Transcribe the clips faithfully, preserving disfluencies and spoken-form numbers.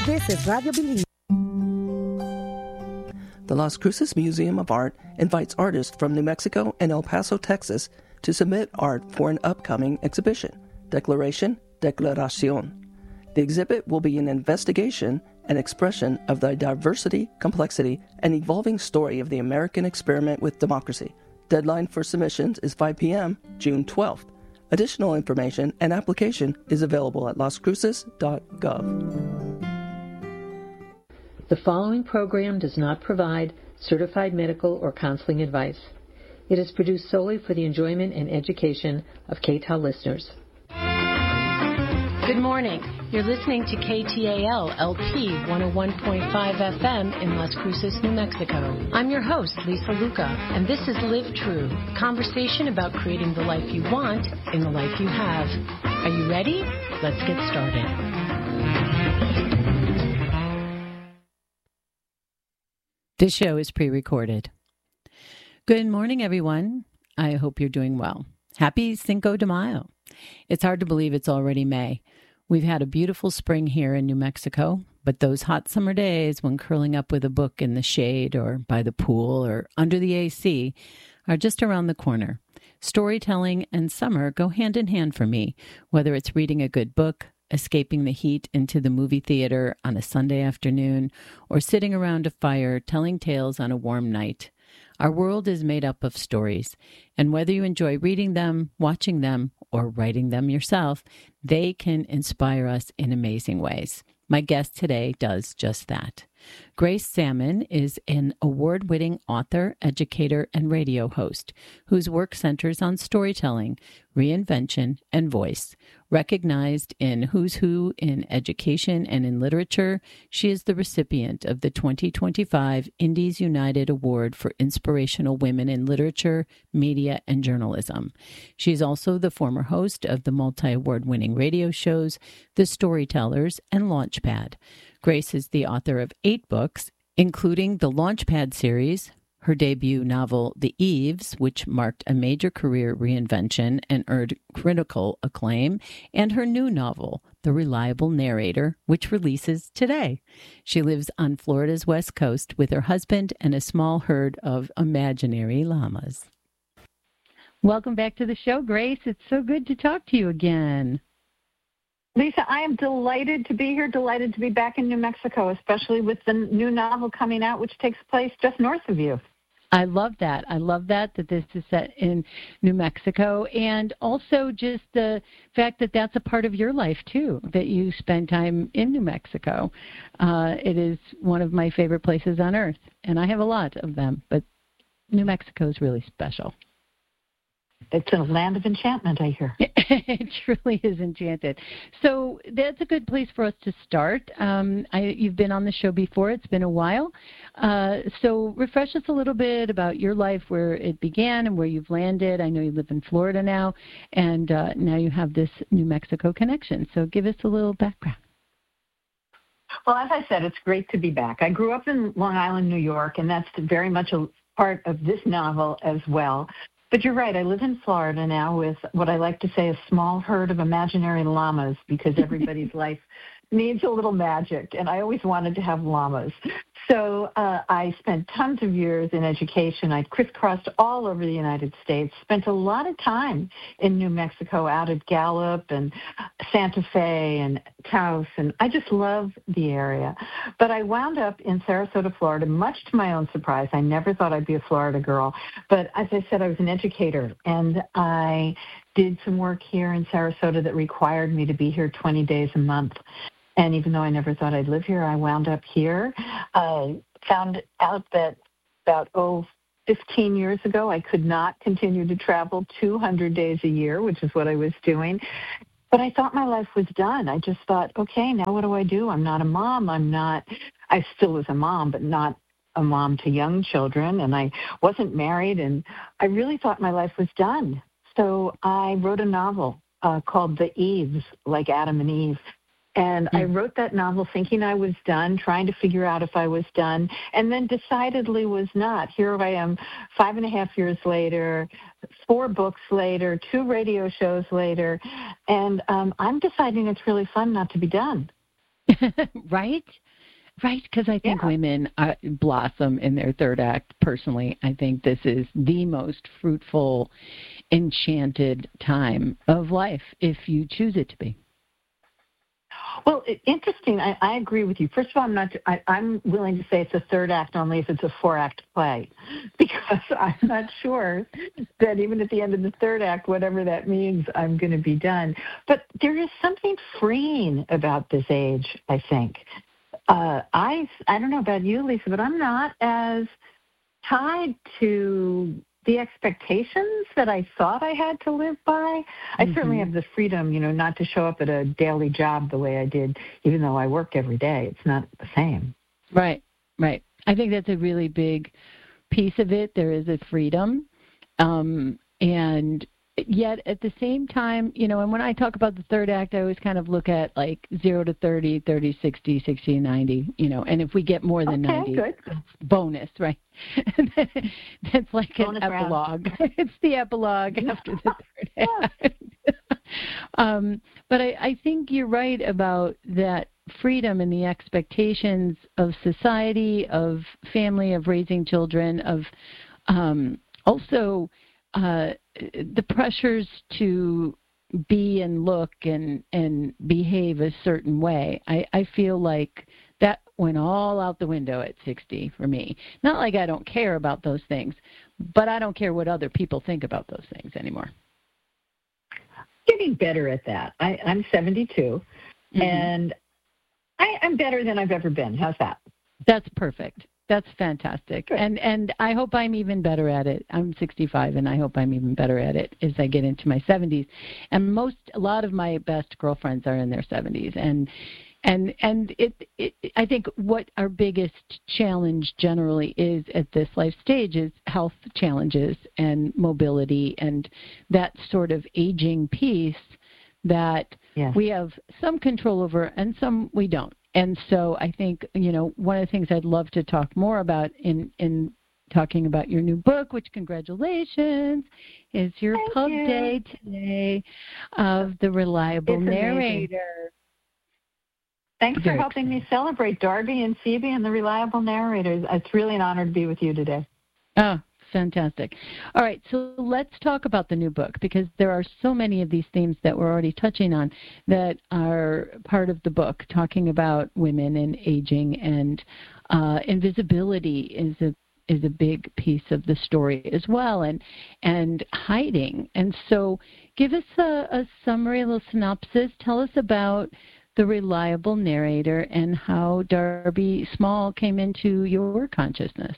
This is Radio Believe. The Las Cruces Museum of Art invites artists from New Mexico and El Paso, Texas, to submit art for an upcoming exhibition, Declaration, Declaración. The exhibit will be an investigation and expression of the diversity, complexity, and evolving story of the American experiment with democracy. Deadline for submissions is five p.m., June twelfth. Additional information and application is available at las cruces dot gov. The following program does not provide certified medical or counseling advice. It is produced solely for the enjoyment and education of K T A L listeners. Good morning. You're listening to K T A L L P one oh one point five F M in Las Cruces, New Mexico. I'm your host, Lisa Luca, and this is Live True, conversation about creating the life you want in the life you have. Are you ready? Let's get started. This show is pre-recorded. Good morning, everyone. I hope you're doing well. Happy Cinco de Mayo. It's hard to believe it's already May. We've had a beautiful spring here in New Mexico, but those hot summer days when curling up with a book in the shade or by the pool or under the A C are just around the corner. Storytelling and summer go hand in hand for me, whether it's reading a good book, escaping the heat into the movie theater on a Sunday afternoon, or sitting around a fire telling tales on a warm night. Our world is made up of stories, and whether you enjoy reading them, watching them, or writing them yourself, they can inspire us in amazing ways. My guest today does just that. Grace Salmon is an award-winning author, educator, and radio host whose work centers on storytelling, reinvention, and voice. Recognized in Who's Who in Education and in Literature, she is the recipient of the twenty twenty-five Indies United Award for Inspirational Women in Literature, Media, and Journalism. She is also the former host of the multi-award-winning radio shows The Storytellers and Launchpad. Grace is the author of eight books, including the Launchpad series, her debut novel, The Eves, which marked a major career reinvention and earned critical acclaim, and her new novel, The Reliable Narrator, which releases today. She lives on Florida's West Coast with her husband and a small herd of imaginary llamas. Welcome back to the show, Grace. It's so good to talk to you again. Lisa, I am delighted to be here, delighted to be back in New Mexico, especially with the new novel coming out, which takes place just north of you. I love that. I love that, that this is set in New Mexico, and also just the fact that that's a part of your life, too, that you spend time in New Mexico. Uh, it is one of my favorite places on earth, and I have a lot of them, but New Mexico is really special. It's a land of enchantment, I hear. It truly is enchanted. So that's a good place for us to start. Um, I, you've been on the show before. It's been a while. Uh, so refresh us a little bit about your life, where it began and where you've landed. I know you live in Florida now, and uh, now you have this New Mexico connection. So give us a little background. Well, as I said, it's great to be back. I grew up in Long Island, New York, and that's very much a part of this novel as well. But you're right, I live in Florida now with what I like to say a small herd of imaginary llamas, because everybody's life needs a little magic, and I always wanted to have llamas. So uh, I spent tons of years in education. I crisscrossed all over the United States, spent a lot of time in New Mexico, out at Gallup and Santa Fe and Taos, and I just love the area. But I wound up in Sarasota, Florida, much to my own surprise. I never thought I'd be a Florida girl. But as I said, I was an educator, and I did some work here in Sarasota that required me to be here twenty days a month. And even though I never thought I'd live here, I wound up here. I found out that about, oh, fifteen years ago, I could not continue to travel two hundred days a year, which is what I was doing. But I thought my life was done. I just thought, okay, now what do I do? I'm not a mom. I'm not, I still was a mom, but not a mom to young children. And I wasn't married. And I really thought my life was done. So I wrote a novel uh, called The Eves, like Adam and Eve. And I wrote that novel thinking I was done, trying to figure out if I was done, and then decidedly was not. Here I am five and a half years later, four books later, two radio shows later, and um, I'm deciding it's really fun not to be done. Right? Right, because I think Yeah. women uh, blossom in their third act. Personally, I think this is the most fruitful, enchanted time of life, if you choose it to be. Well, it, interesting. I, I agree with you. First of all, I'm not. I, I'm willing to say it's a third act only if it's a four-act play, because I'm not sure that even at the end of the third act, whatever that means, I'm going to be done. But there is something freeing about this age, I think. Uh, I I don't know about you, Lisa, but I'm not as tied to the expectations that I thought I had to live by. I mm-hmm. certainly have the freedom, you know, not to show up at a daily job the way I did, even though I work every day. It's not the same. Right, right. I think that's a really big piece of it. There is a freedom. Um, and yet at the same time, you know, and when I talk about the third act, I always kind of look at like zero to thirty, thirty, sixty, sixty, ninety, you know, and if we get more than okay, ninety, good. bonus, right? That's like bonus an epilogue. It's the epilogue after the third act. um, but I, I think you're right about that freedom and the expectations of society, of family, of raising children, of um, also uh, the pressures to be and look and, and behave a certain way. I, I feel like that went all out the window at sixty for me. Not like I don't care about those things, but I don't care what other people think about those things anymore. Getting better at that. I, I'm seventy-two, mm-hmm. and I, I'm better than I've ever been. How's that? That's perfect. That's fantastic. Good. And and I hope I'm even better at it. I'm sixty-five, and I hope I'm even better at it as I get into my seventies. And most, a lot of my best girlfriends are in their seventies. And and and it, it I think what our biggest challenge generally is at this life stage is health challenges and mobility and that sort of aging piece that yes. we have some control over and some we don't. And so I think, you know, one of the things I'd love to talk more about in, in talking about your new book, which congratulations, is your Thank pub you. day today of The Reliable it's Narrator. Amazing. Thanks Very for helping exciting. me celebrate Darby and Phoebe and The Reliable Narrators. It's really an honor to be with you today. Oh, fantastic. All right, so let's talk about the new book, because there are so many of these themes that we're already touching on that are part of the book, talking about women and aging, and uh, invisibility is a is a big piece of the story as well, and and hiding. And so give us a, a summary, a little synopsis. Tell us about The Reliable Narrator and how Darby Small came into your consciousness.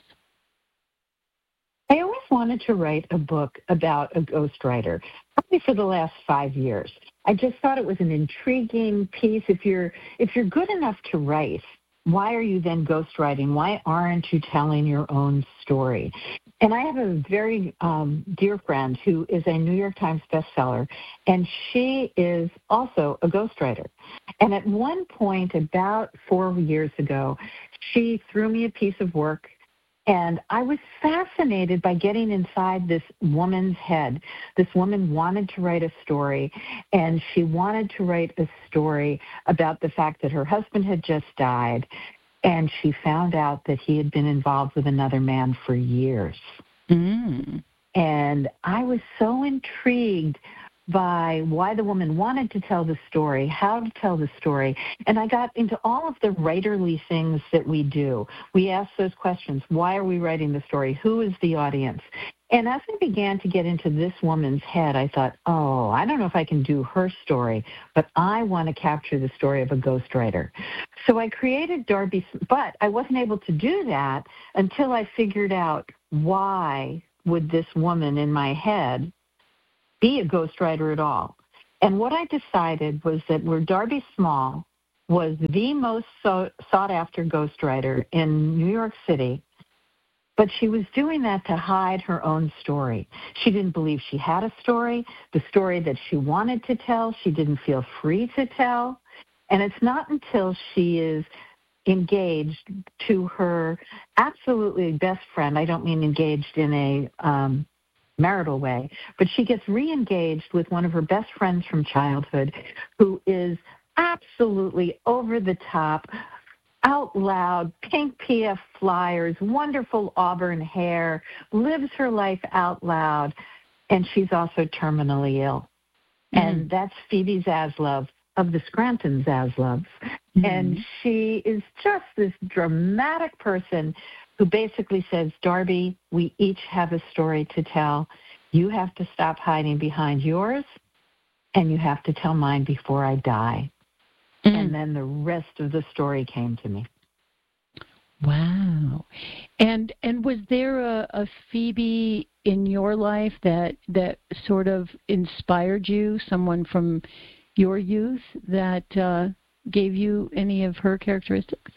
I always wanted to write a book about a ghostwriter, probably for the last five years. I just thought it was an intriguing piece. If you're if you're good enough to write, why are you then ghostwriting? Why aren't you telling your own story? And I have a very um, dear friend who is a New York Times bestseller, and she is also a ghostwriter. And at one point, about four years ago, she threw me a piece of work. And I was fascinated by getting inside this woman's head. This woman wanted to write a story, and she wanted to write a story about the fact that her husband had just died, and she found out that he had been involved with another man for years. Mm. And I was so intrigued by why the woman wanted to tell the story, how to tell the story. And I got into all of the writerly things that we do. We ask those questions. Why are we writing the story? Who is the audience? And as I began to get into this woman's head, I thought, oh, I don't know if I can do her story, but I want to capture the story of a ghostwriter. So I created Darby, but I wasn't able to do that until I figured out why would this woman in my head be a ghostwriter at all. And what I decided was that where Darby Small was the most so, sought-after ghostwriter in New York City, but she was doing that to hide her own story. She didn't believe she had a story, the story that she wanted to tell, she didn't feel free to tell. And it's not until she is engaged to her absolutely best friend, I don't mean engaged in a um, marital way, but she gets re-engaged with one of her best friends from childhood who is absolutely over the top, out loud, pink P F flyers, wonderful auburn hair, lives her life out loud, and she's also terminally ill. Mm. And that's Phoebe Zaslav of the Scranton Zaslavs. Mm. And she is just this dramatic person who basically says, Darby, we each have a story to tell. You have to stop hiding behind yours, and you have to tell mine before I die. Mm. And then the rest of the story came to me. Wow. And and was there a, a Phoebe in your life that that sort of inspired you, someone from your youth that uh, gave you any of her characteristics?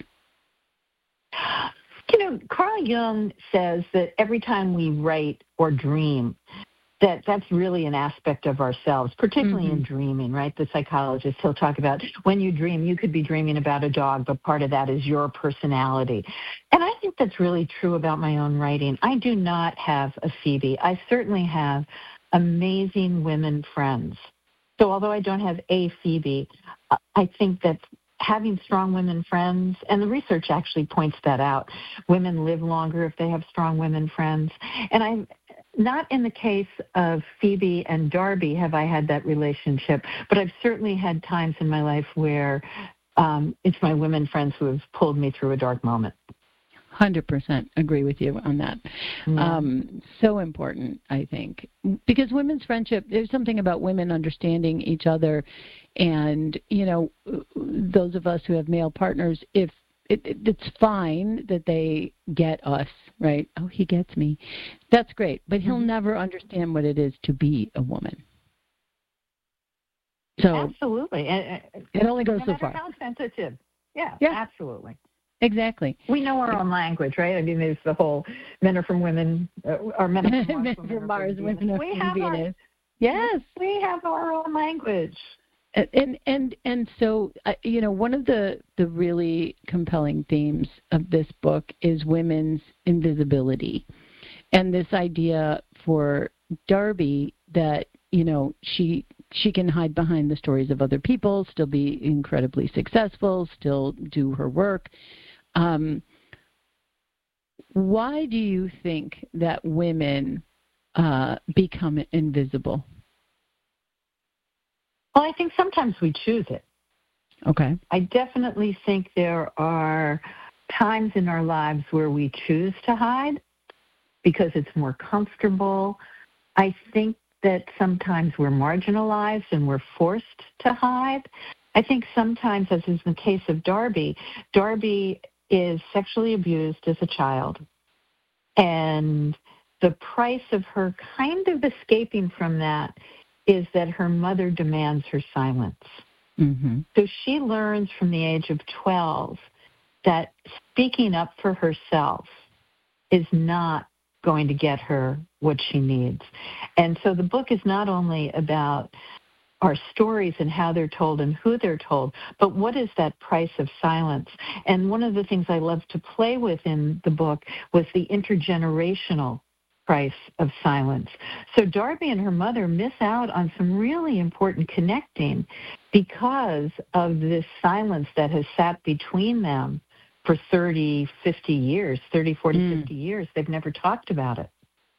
You know, Carl Jung says that every time we write or dream, that that's really an aspect of ourselves, particularly mm-hmm. in dreaming, right? The psychologist, he'll talk about when you dream, you could be dreaming about a dog, but part of that is your personality. And I think that's really true about my own writing. I do not have a Phoebe. I certainly have amazing women friends. So although I don't have a Phoebe, I think that having strong women friends, and the research actually points that out, women live longer if they have strong women friends. And I'm not in the case of Phoebe and Darby have I had that relationship, but I've certainly had times in my life where um, it's my women friends who have pulled me through a dark moment. one hundred percent agree with you on that. Yeah. Um, so important, I think, because women's friendship, there's something about women understanding each other. And, you know, those of us who have male partners, if it, it, it's fine that they get us, right? Oh, he gets me. That's great. But he'll mm-hmm. never understand what it is to be a woman. So absolutely. It only goes no so matter far. How sensitive. Yeah, yeah, absolutely. Exactly. We know our own language, right? I mean, there's the whole men are from women, uh, or men are from Mars, men women from Mars, from women are we from have Venus. Our, yes. We have our own language. And and and so, uh, you know, one of the, the really compelling themes of this book is women's invisibility. And this idea for Darby that, you know, she she can hide behind the stories of other people, still be incredibly successful, still do her work. Um, why do you think that women uh, become invisible? Well, I think sometimes we choose it. Okay. I definitely think there are times in our lives where we choose to hide because it's more comfortable. I think that sometimes we're marginalized and we're forced to hide. I think sometimes, as is the case of Darby, Darby is sexually abused as a child. And the price of her kind of escaping from that is that her mother demands her silence. Mm-hmm. So she learns from the age of twelve that speaking up for herself is not going to get her what she needs. And so the book is not only about our stories and how they're told and who they're told, but what is that price of silence? And one of the things I loved to play with in the book was the intergenerational price of silence. So Darby and her mother miss out on some really important connecting because of this silence that has sat between them for thirty, fifty years, thirty, forty, mm. fifty years. They've never talked about it.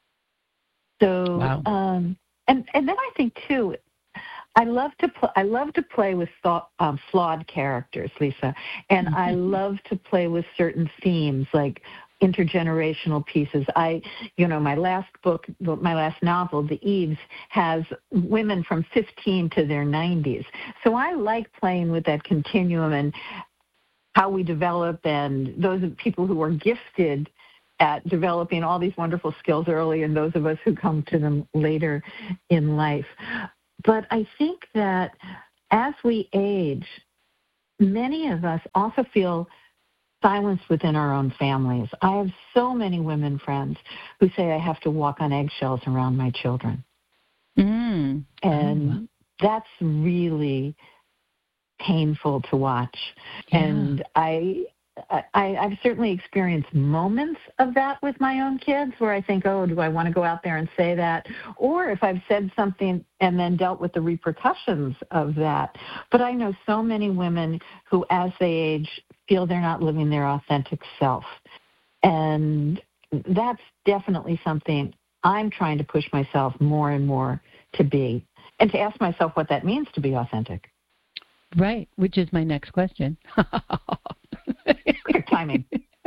So, wow. um, and, and then I think, too, I love to pl- I love to play with thought, um, flawed characters, Lisa, and mm-hmm. I love to play with certain themes like intergenerational pieces. I, you know, my last book, my last novel, The Eves, has women from fifteen to their nineties. So I like playing with that continuum and how we develop, and those people who are gifted at developing all these wonderful skills early and those of us who come to them later in life. But I think that as we age, many of us also feel silenced within our own families. I have so many women friends who say I have to walk on eggshells around my children. Mm. And oh. that's really painful to watch. Yeah. And I I, I've certainly experienced moments of that with my own kids where I think, oh, do I want to go out there and say that? Or if I've said something and then dealt with the repercussions of that. But I know so many women who, as they age, feel they're not living their authentic self. And that's definitely something I'm trying to push myself more and more to be, and to ask myself what that means to be authentic. Right, which is my next question. Quick timing.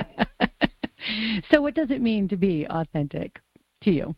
So what does it mean to be authentic to you?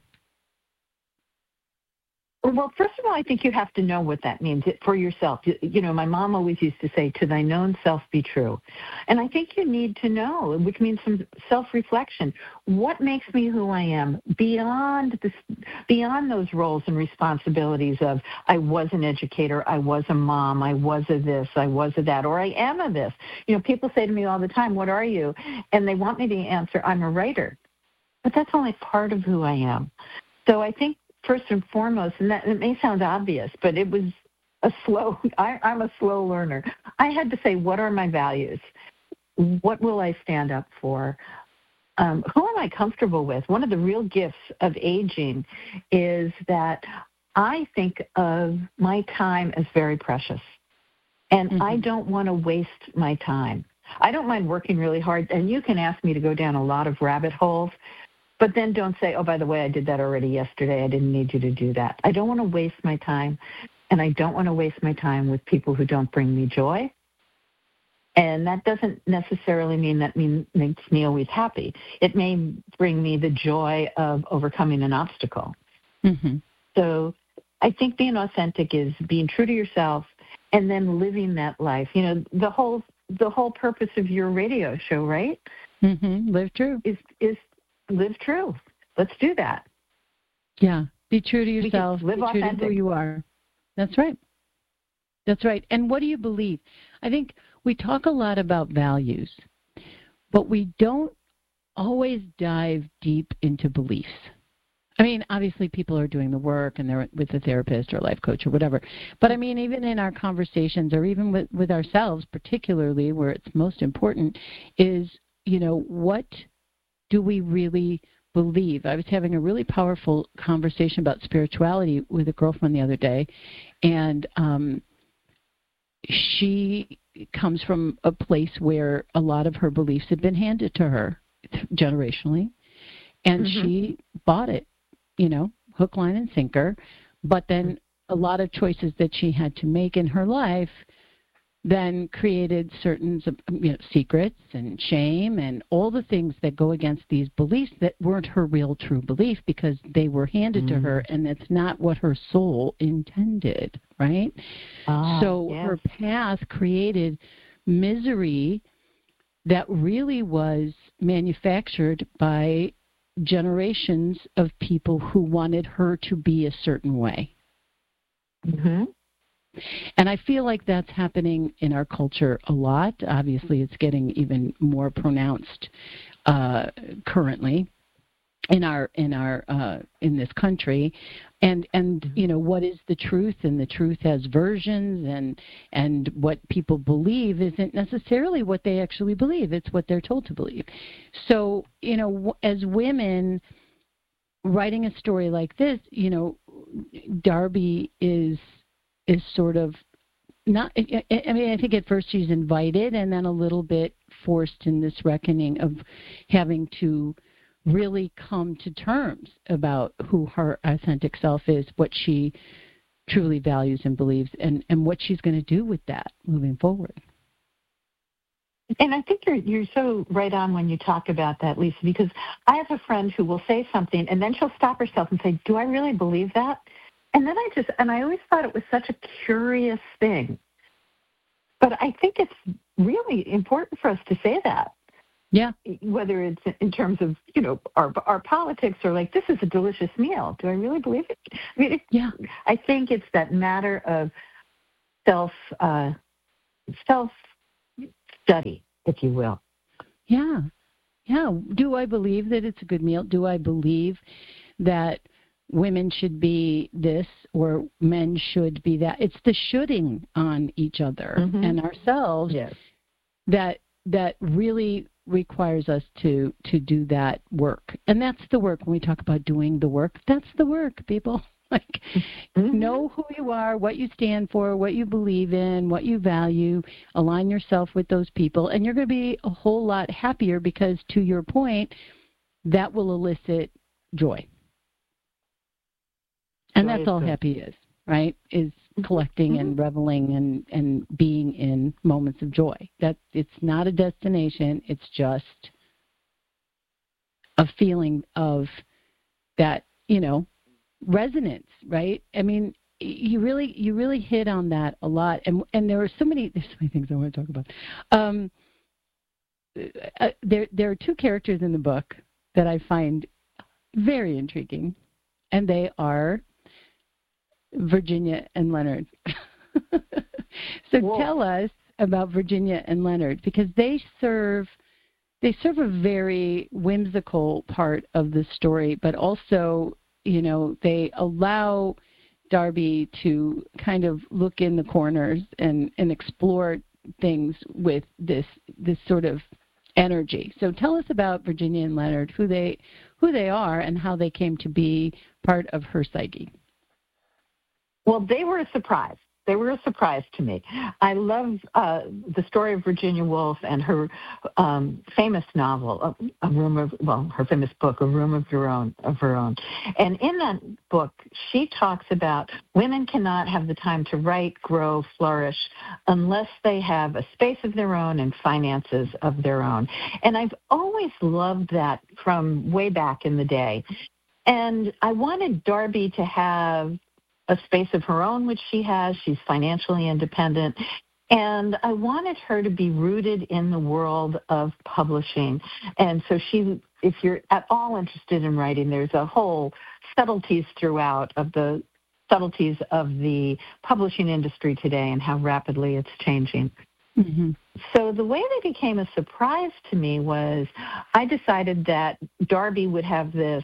Well, first of all, I think you have to know what that means for yourself. You, you know, my mom always used to say, to thine own self be true. And I think you need to know, which means some self-reflection. What makes me who I am beyond this, beyond those roles and responsibilities of I was an educator, I was a mom, I was a this, I was a that, or I am a this. You know, people say to me all the time, what are you? And they want me to answer, I'm a writer. But that's only part of who I am. So I think first and foremost, and that it may sound obvious, but it was a slow, I, I'm a slow learner. I had to say, what are my values? What will I stand up for? Um, who am I comfortable with? One of the real gifts of aging is that I think of my time as very precious. And mm-hmm. I don't want to waste my time. I don't mind working really hard, and you can ask me to go down a lot of rabbit holes, but then don't say, oh, by the way, I did that already yesterday. I didn't need you to do that. I don't want to waste my time, and I don't want to waste my time with people who don't bring me joy. And that doesn't necessarily mean that mean, makes me always happy. It may bring me the joy of overcoming an obstacle. Mm-hmm. So I think being authentic is being true to yourself and then living that life. You know, the whole the whole purpose of your radio show, right? Mm-hmm. Live true. Is is live true. Let's do that. Yeah. Be true to yourself. Live Be true authentic. to who you are. That's right. That's right. And what do you believe? I think we talk a lot about values, but we don't always dive deep into beliefs. I mean, obviously people are doing the work and they're with a therapist or a life coach or whatever. But I mean, even in our conversations or even with, with ourselves, particularly where it's most important, is, you know, what do we really believe? I was having a really powerful conversation about spirituality with a girlfriend the other day, and um, she comes from a place where a lot of her beliefs had been handed to her generationally, and mm-hmm. she bought it, you know, hook, line, and sinker. But then a lot of choices that she had to make in her life then created certain, you know, secrets and shame and all the things that go against these beliefs that weren't her real true belief because they were handed mm. to her, and that's not what her soul intended, right? Ah, so yes. Her path created misery that really was manufactured by generations of people who wanted her to be a certain way. Mm-hmm. And I feel like that's happening in our culture a lot. Obviously, it's getting even more pronounced uh, currently in our in our uh, in this country. And and you know, what is the truth? And the truth has versions, and and what people believe isn't necessarily what they actually believe. It's what they're told to believe. So, you know, as women writing a story like this, you know, Darby is. is sort of not, I mean, I think at first she's invited and then a little bit forced in this reckoning of having to really come to terms about who her authentic self is, what she truly values and believes, and, and what she's going to do with that moving forward. And I think you're you're so right on when you talk about that, Lisa, because I have a friend who will say something and then she'll stop herself and say, do I really believe that? And then I just, and I always thought it was such a curious thing. But I think it's really important for us to say that. Yeah. Whether it's in terms of, you know, our our politics or like, this is a delicious meal. Do I really believe it? I mean, it, yeah. I think it's that matter of self, uh, self-study, if you will. Yeah. Yeah. Do I believe that it's a good meal? Do I believe that women should be this or men should be that? It's the shoulding on each other mm-hmm. and ourselves yes. that that really requires us to to do that work. And that's the work. When we talk about doing the work, that's the work, people. Like, mm-hmm. know who you are, what you stand for, what you believe in, what you value, align yourself with those people, and you're going to be a whole lot happier because, to your point, that will elicit joy. And joy that's all good. Happy is, right, is collecting mm-hmm. and reveling and, and being in moments of joy. That it's not a destination. It's just a feeling of that, you know, resonance, right? I mean, you really you really hit on that a lot. And and there are so many there's so many things I want to talk about. Um, uh, there there are two characters in the book that I find very intriguing, and they are Virginia and Leonard. So Whoa. Tell us about Virginia and Leonard, because they serve they serve a very whimsical part of the story, but also, you know, they allow Darby to kind of look in the corners and, and explore things with this this sort of energy. So tell us about Virginia and Leonard, who they who they are and how they came to be part of her psyche. Well, they were a surprise. They were a surprise to me. I love uh, the story of Virginia Woolf and her um, famous novel, A Room of, well, her famous book, A Room of Your Own, of Her Own. And in that book, she talks about women cannot have the time to write, grow, flourish, unless they have a space of their own and finances of their own. And I've always loved that from way back in the day. And I wanted Darby to have a space of her own, which she has. She's financially independent. And I wanted her to be rooted in the world of publishing. And so she, if you're at all interested in writing, there's a whole subtleties throughout of the subtleties of the publishing industry today and how rapidly it's changing. Mm-hmm. So the way they became a surprise to me was I decided that Darby would have this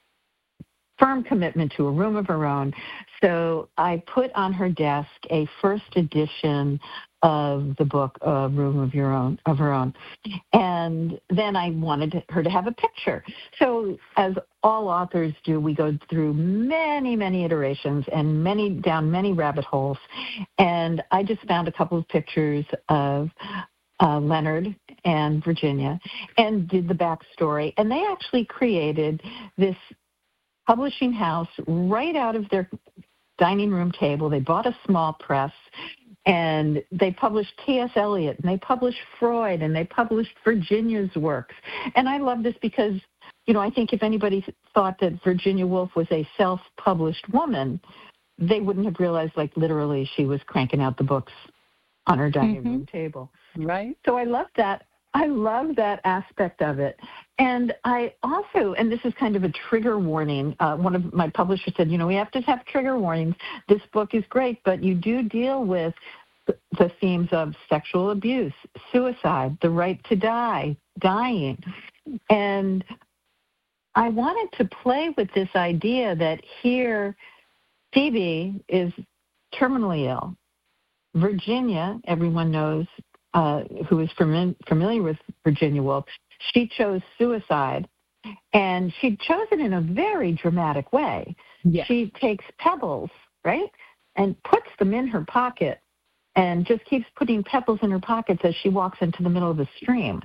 firm commitment to a room of her own. So I put on her desk a first edition of the book, A Room of Your Own, of Her Own. And then I wanted her to have a picture. So as all authors do, we go through many, many iterations and many down many rabbit holes. And I just found a couple of pictures of uh, Leonard and Virginia and did the backstory. And they actually created this publishing house right out of their dining room table. They bought a small press, and they published T S. Eliot, and they published Freud, and they published Virginia's works. And I love this because, you know, I think if anybody thought that Virginia Woolf was a self-published woman, they wouldn't have realized, like, literally she was cranking out the books on her dining mm-hmm. room table. Right. So I love that. I love that aspect of it. And I also, and this is kind of a trigger warning, uh, one of my publishers said, you know, we have to have trigger warnings. This book is great, but you do deal with the themes of sexual abuse, suicide, the right to die, dying. And I wanted to play with this idea that here Phoebe is terminally ill. Virginia, everyone knows, Uh, who is fami- familiar with Virginia Woolf, she chose suicide, and she chose it in a very dramatic way. Yes. She takes pebbles, right, and puts them in her pocket and just keeps putting pebbles in her pockets as she walks into the middle of the stream.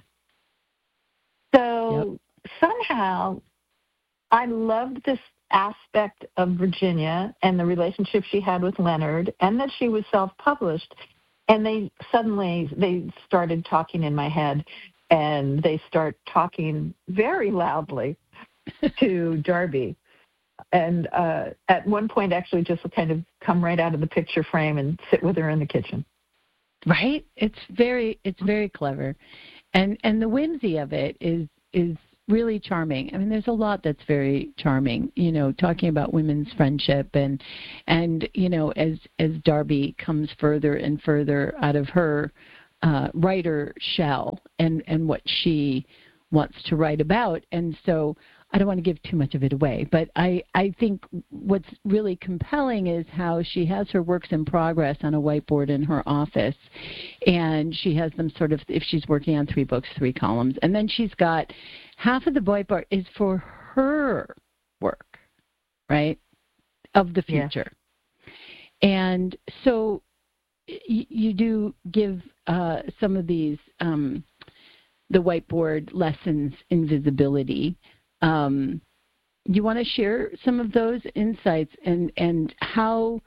So yep. somehow I loved this aspect of Virginia and the relationship she had with Leonard, and that she was self-published. And they suddenly, they started talking in my head, and they start talking very loudly to Darby. And uh, at one point, actually just kind of come right out of the picture frame and sit with her in the kitchen. Right? It's very, it's very clever. And and the whimsy of it is is really charming. I mean, there's a lot that's very charming, you know, talking about women's friendship and, and you know, as as Darby comes further and further out of her uh, writer shell and, and what she wants to write about. And so I don't want to give too much of it away, but I, I think what's really compelling is how she has her works in progress on a whiteboard in her office, and she has them sort of, if she's working on three books, three columns, and then she's got half of the whiteboard is for her work, right, of the future. Yeah. And so y- you do give uh, some of these, um, the whiteboard lessons in visibility. Um, you want to share some of those insights and, and how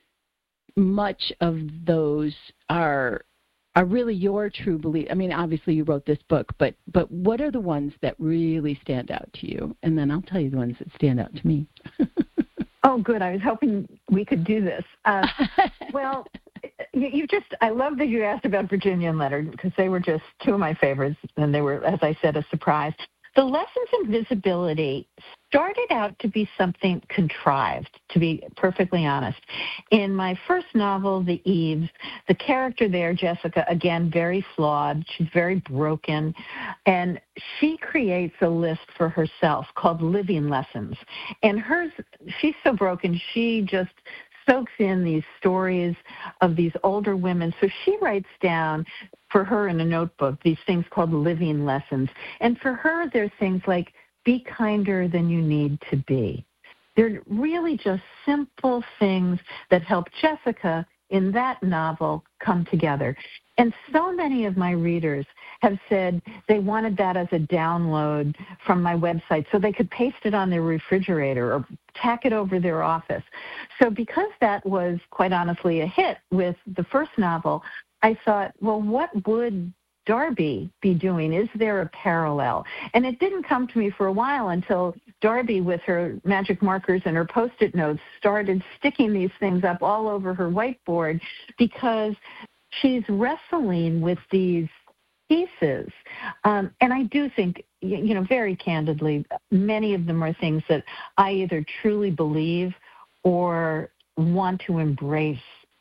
much of those are are really your true belief? I mean, obviously you wrote this book, but but what are the ones that really stand out to you? And then I'll tell you the ones that stand out to me. Oh, good. I was hoping we could do this. Uh, well, you, you just, I love that you asked about Virginia and Leonard, because they were just two of my favorites, and they were, as I said, a surprise. The lessons in visibility started out to be something contrived, to be perfectly honest. In my first novel, The Eves, the character there, Jessica, again, very flawed. She's very broken. And she creates a list for herself called Living Lessons. And hers, she's so broken, she just soaks in these stories of these older women. So she writes down for her in a notebook these things called living lessons. And for her, there's things like be kinder than you need to be. They're really just simple things that help Jessica in that novel come together. And so many of my readers have said they wanted that as a download from my website so they could paste it on their refrigerator or tack it over their office. So because that was, quite honestly, a hit with the first novel, I thought, well, what would Darby be doing? Is there a parallel? And it didn't come to me for a while until Darby, with her magic markers and her Post-it notes, started sticking these things up all over her whiteboard, because she's wrestling with these pieces. Um, and I do think, you know, very candidly, many of them are things that I either truly believe or want to embrace.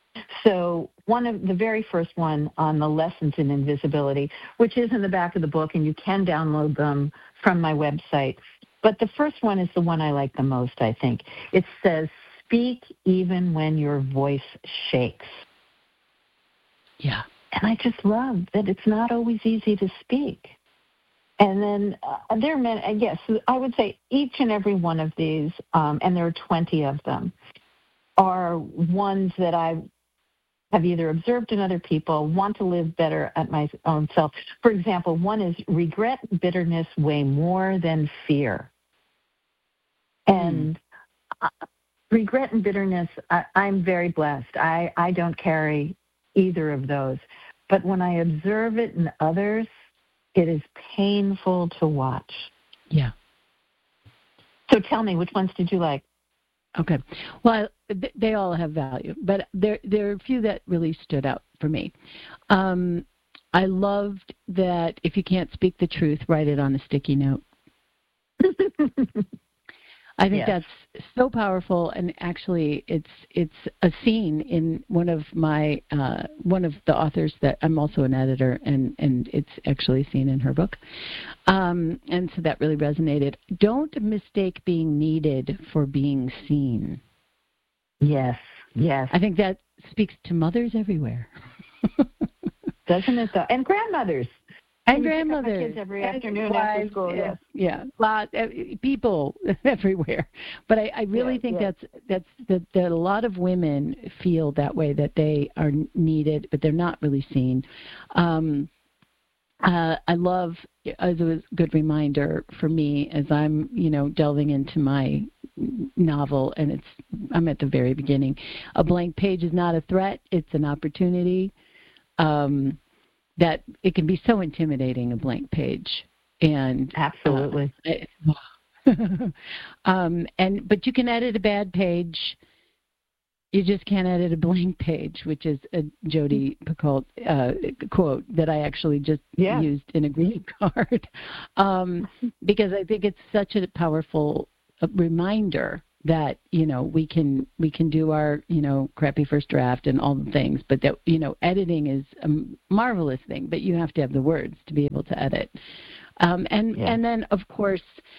So one of the very first one on the lessons in invisibility, which is in the back of the book, and you can download them from my website. But the first one is the one I like the most, I think. It says, speak even when your voice shakes. Yeah. And I just love that it's not always easy to speak. And then uh, there are many, yes, I would say each and every one of these, um, and there are twenty of them, are ones that I have either observed in other people, want to live better at my own self. For example, one is regret and bitterness weigh more than fear. And mm. uh, regret and bitterness, I, I'm very blessed. I, I don't carry either of those. But when I observe it in others, it is painful to watch. Yeah. So tell me, which ones did you like? Okay. Well, they all have value, but there there are a few that really stood out for me. Um, I loved that if you can't speak the truth, write it on a sticky note. I think yes. that's so powerful, and actually, it's it's a scene in one of my uh, one of the authors that I'm also an editor, and, and it's actually a scene in her book, um, and so that really resonated. Don't mistake being needed for being seen. Yes, yes. I think that speaks to mothers everywhere. Doesn't it, though? And grandmothers. And grandmothers. Kids every afternoon wives, after school, yes. Yeah, lot, people everywhere. But I, I really yeah, think yeah. that's that's that, that a lot of women feel that way, that they are needed, but they're not really seen. Um, uh, I love, as a good reminder for me, as I'm, you know, delving into my novel, and it's I'm at the very beginning. A blank page is not a threat; it's an opportunity. Um, that it can be so intimidating, a blank page. And absolutely. Uh, um, and but you can edit a bad page. You just can't edit a blank page, which is a Jodi Picoult uh, quote that I actually just yeah. used in a greeting card, um, because I think it's such a powerful reminder that, you know, we can we can do our, you know, crappy first draft and all the things, but that, you know, editing is a marvelous thing, but you have to have the words to be able to edit. Um, and, yeah. and then, of course,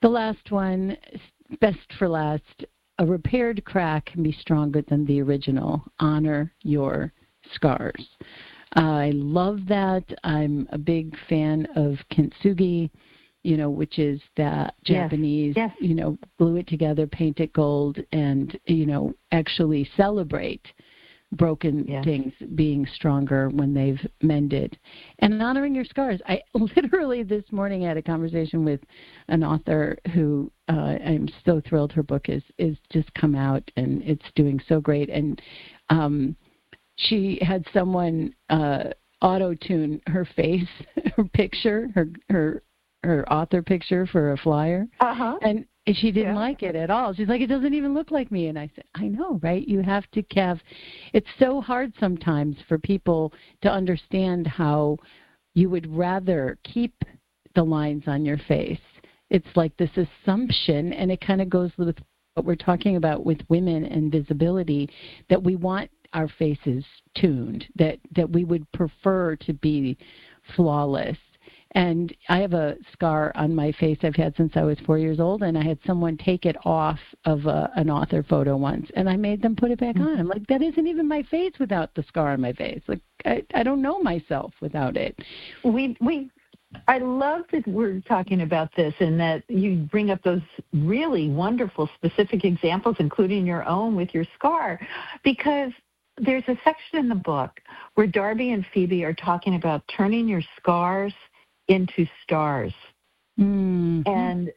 The last one, best for last. A repaired crack can be stronger than the original. Honor your scars. Uh, I love that. I'm a big fan of kintsugi, you know, which is that Japanese, yes. Yes. you know, glue it together, paint it gold, and, you know, actually celebrate broken yes. things being stronger when they've mended. And honoring your scars. I literally this morning had a conversation with an author who uh, I'm so thrilled her book is, is just come out, and it's doing so great. And um, she had someone uh, auto-tune her face, her picture, her her her author picture for a flyer. Uh-huh. And she didn't yeah. like it at all. She's like, it doesn't even look like me. And I said, I know, right? You have to have, it's so hard sometimes for people to understand how you would rather keep the lines on your face. It's like this assumption, and it kind of goes with what we're talking about with women and visibility, that we want our faces tuned, that, that we would prefer to be flawless. And I have a scar on my face I've had since I was four years old, and I had someone take it off of a, an author photo once, and I made them put it back on. I'm like, that isn't even my face without the scar on my face. Like, I, I don't know myself without it. We we. I love that we're talking about this, and that you bring up those really wonderful specific examples, including your own with your scar, because there's a section in the book where Darby and Phoebe are talking about turning your scars into stars. Mm-hmm. And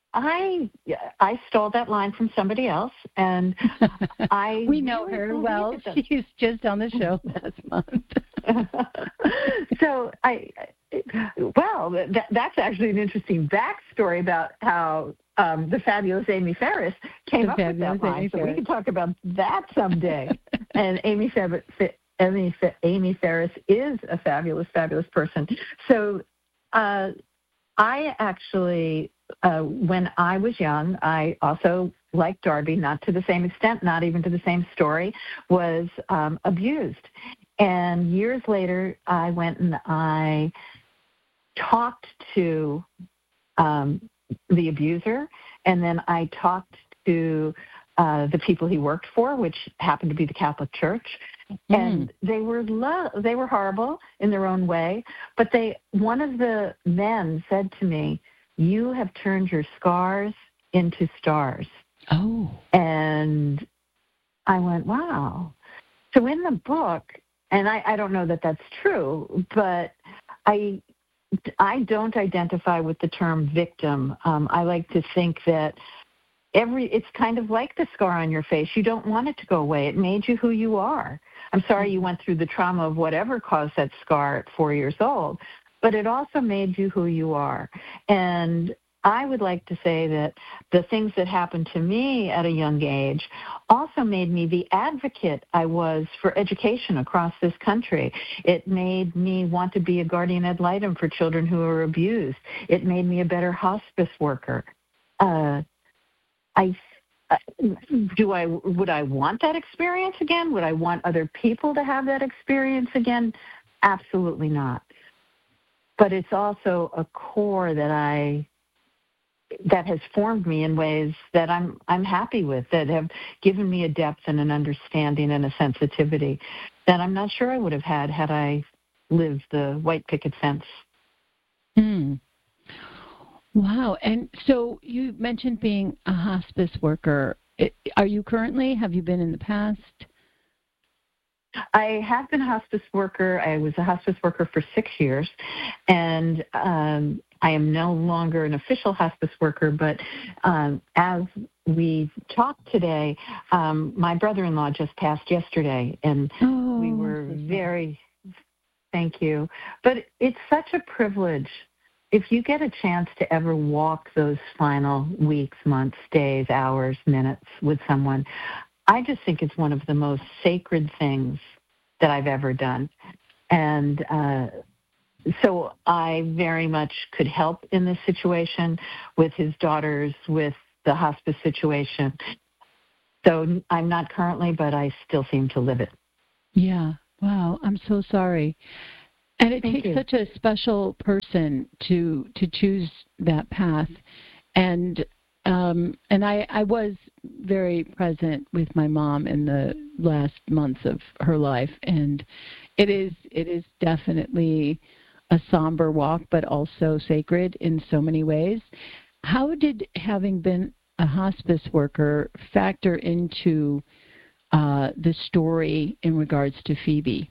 I I stole that line from somebody else, and I we know really her well. She's just on the show last month. So I well, that, that's actually an interesting backstory about how um, the fabulous Amy Ferris came the up with that line. Amy so Ferris. We can talk about that someday. And Amy Ferris, Amy, Amy Ferris is a fabulous, fabulous person. So. Uh, I actually, uh, when I was young, I also, like Darby, not to the same extent, not even to the same story, was um, abused. And years later, I went and I talked to um, the abuser, and then I talked to uh, the people he worked for, which happened to be the Catholic Church. Mm. And they were lo- they were horrible in their own way, but they one of the men said to me, "You have turned your scars into stars." Oh. And I went, "Wow." So in the book, and I, I don't know that that's true, but I I don't identify with the term victim. Um, I like to think that every it's kind of like the scar on your face. You don't want it to go away. It made you who you are. I'm sorry you went through the trauma of whatever caused that scar at four years old, but it also made you who you are. And I would like to say that the things that happened to me at a young age also made me the advocate I was for education across this country. It made me want to be a guardian ad litem for children who are abused. It made me a better hospice worker. Uh, I do I would I want that experience again? Would I want other people to have that experience again? Absolutely not. But it's also a core that I that has formed me in ways that I'm I'm happy with, that have given me a depth and an understanding and a sensitivity that I'm not sure I would have had had I lived the white picket fence. Hmm. Wow. And so you mentioned being a hospice worker. Are you currently? Have you been in the past? I have been a hospice worker. I was a hospice worker for six years, and um, I am no longer an official hospice worker, but um, as we talked today, um, my brother-in-law just passed yesterday, and oh, we were very, thank you. But it's such a privilege. If you get a chance to ever walk those final weeks, months, days, hours, minutes with someone, I just think it's one of the most sacred things that I've ever done. And uh, so I very much could help in this situation with his daughters, with the hospice situation. So I'm not currently, but I still seem to live it. Yeah. Wow. I'm so sorry. And it Thank takes you. such a special person to to choose that path. and um, and I, I was very present with my mom in the last months of her life, and it is it is definitely a somber walk, but also sacred in so many ways. How did having been a hospice worker factor into uh, the story in regards to Phoebe?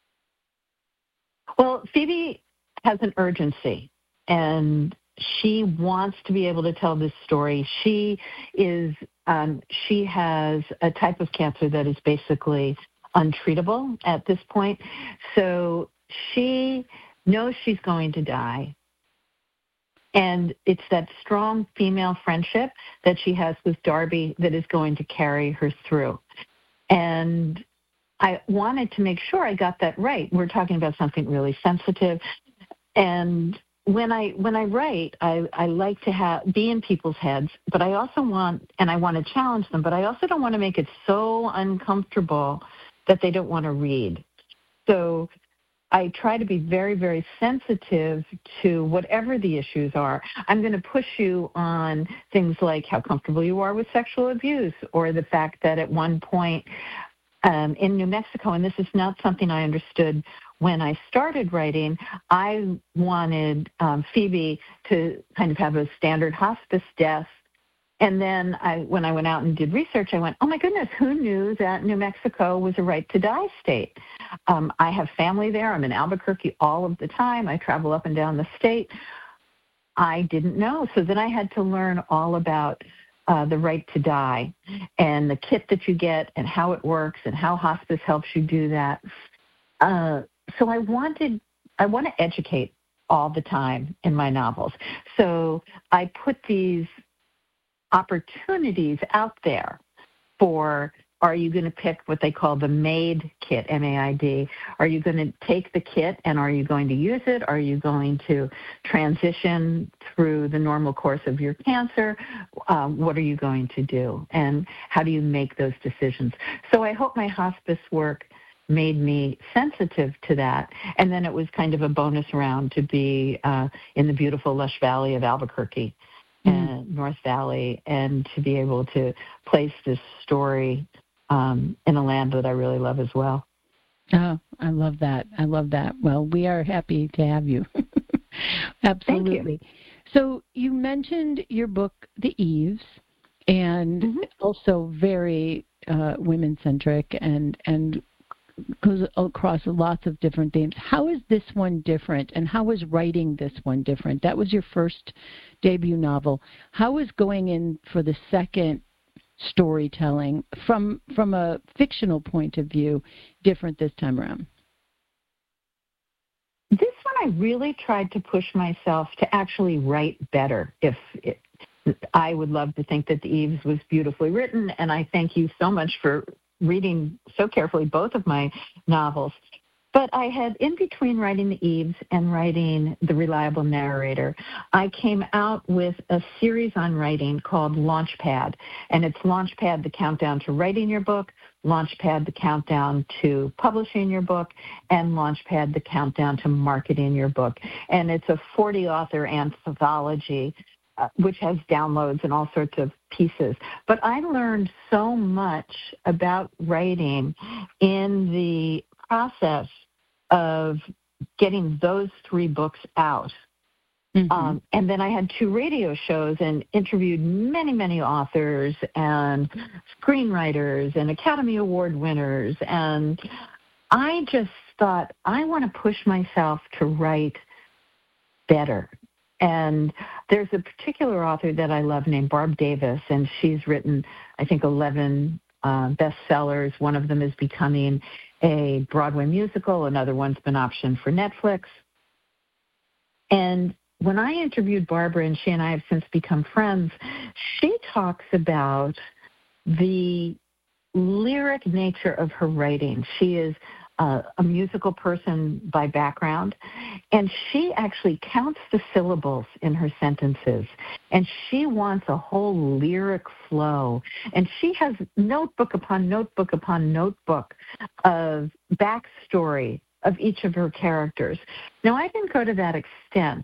Well, Phoebe has an urgency, and she wants to be able to tell this story. She is, um, she has a type of cancer that is basically untreatable at this point. So she knows she's going to die. And it's that strong female friendship that she has with Darby that is going to carry her through. And I wanted to make sure I got that right. We're talking about something really sensitive. And when I when I write, I, I like to have be in people's heads, but I also want, and I want to challenge them, but I also don't want to make it so uncomfortable that they don't want to read. So I try to be very, very sensitive to whatever the issues are. I'm going to push you on things like how comfortable you are with sexual abuse, or the fact that at one point um, in New Mexico, and this is not something I understood when I started writing, I wanted um, Phoebe to kind of have a standard hospice death. And then I, when I went out and did research, I went, oh, my goodness, who knew that New Mexico was a right-to-die state? Um, I have family there. I'm in Albuquerque all of the time. I travel up and down the state. I didn't know. So then I had to learn all about uh, the right to die and the kit that you get and how it works and how hospice helps you do that. Uh, so I wanted, I want to educate all the time in my novels. So I put these opportunities out there for, are you going to pick what they call the MAID kit, M A I D? Are you going to take the kit and are you going to use it? Are you going to transition through the normal course of your cancer? Um, what are you going to do? And how do you make those decisions? So I hope my hospice work made me sensitive to that. And then it was kind of a bonus round to be uh, in the beautiful lush valley of Albuquerque and mm-hmm. North Valley, and to be able to place this story um, in a land that I really love as well. Oh, I love that. I love that. Well, we are happy to have you. Absolutely. Thank you. So you mentioned your book, The Eves, and mm-hmm. also very uh, women-centric and and goes across lots of different themes. How is this one different, and how was writing this one different? That was your first debut novel. How is going in for the second storytelling from from a fictional point of view different this time around? This one I really tried to push myself to actually write better. If it, I would love to think that The Eves was beautifully written, and I thank you so much for reading so carefully both of my novels. But I had, in between writing The Eves and writing The Reliable Narrator, I came out with a series on writing called Launchpad. And it's Launchpad, the countdown to writing your book, Launchpad, the countdown to publishing your book, and Launchpad, the countdown to marketing your book. And it's a forty-author anthology Uh, which has downloads and all sorts of pieces. But I learned so much about writing in the process of getting those three books out. Mm-hmm. Um, and then I had two radio shows and interviewed many, many authors and screenwriters and Academy Award winners. And I just thought, I want to push myself to write better. And there's a particular author that I love named Barb Davis, and she's written, I think, eleven uh, bestsellers. One of them is becoming a Broadway musical. Another one's been optioned for Netflix. And when I interviewed Barbara, and she and I have since become friends, she talks about the lyric nature of her writing. She is Uh, a musical person by background, and she actually counts the syllables in her sentences, and she wants a whole lyric flow, and she has notebook upon notebook upon notebook of backstory of each of her characters. Now, I didn't go to that extent,